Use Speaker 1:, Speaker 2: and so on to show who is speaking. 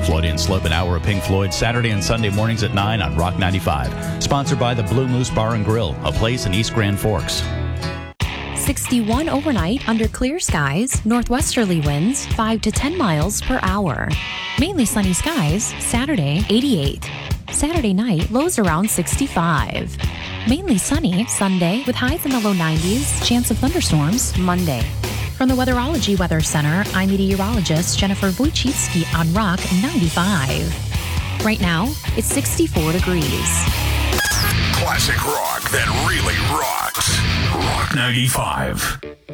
Speaker 1: Floyd & Slope, an hour of Pink Floyd, Saturday and Sunday mornings at 9 on Rock 95. Sponsored by the Blue Moose Bar and Grill, a place in East Grand Forks.
Speaker 2: 61 overnight under clear skies, northwesterly winds 5 to 10 miles per hour. Mainly sunny skies, Saturday 88. Saturday night, lows around 65. Mainly sunny Sunday with highs in the low 90s, chance of thunderstorms Monday. From the Weatherology Weather Center, I'm meteorologist Jennifer Wojcicki on Rock 95. Right now, it's 64 degrees.
Speaker 3: Classic rock that really rocks. Rock 95.